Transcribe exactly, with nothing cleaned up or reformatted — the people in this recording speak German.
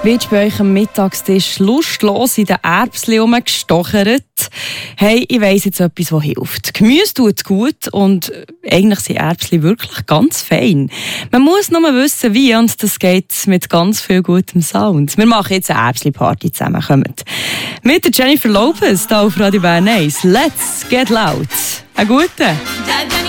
Wird bei euch am Mittagstisch lustlos in den Erbsen rumgestochert? Hey, ich weiss jetzt etwas, das hilft. Gemüse tut gut und eigentlich sind Erbsen wirklich ganz fein. Man muss nur wissen, wie, und das geht mit ganz viel gutem Sound. Wir machen jetzt eine Erbsen-Party zusammen. Kommt. Mit der Jennifer Lopez hier auf Radio Bern eins. Let's get loud. Einen guten.